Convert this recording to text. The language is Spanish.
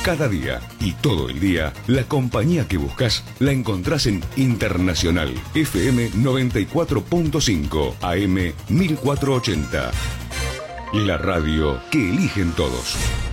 Cada día y todo el día, la compañía que buscas la encontrás en Internacional FM 94.5 AM 1480. La radio que eligen todos.